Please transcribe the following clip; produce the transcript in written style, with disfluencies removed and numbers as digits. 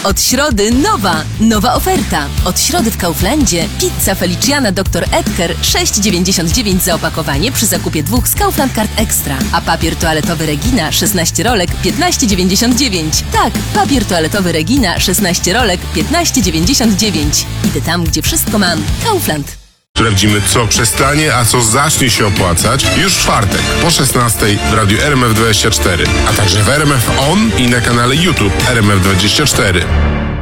Od środy nowa oferta. Od środy w Kauflandzie pizza Feliciana Dr. Edgar 6,99 za opakowanie przy zakupie 2 z Kaufland Card Extra. A papier toaletowy Regina 16 rolek 15,99. Tak, papier toaletowy Regina 16 rolek 15,99. Idę tam, gdzie wszystko mam. Kaufland. Sprawdzimy, co przestanie, a co zacznie się opłacać już w czwartek po 16 w radiu RMF24, a także w RMF On i na kanale YouTube RMF24.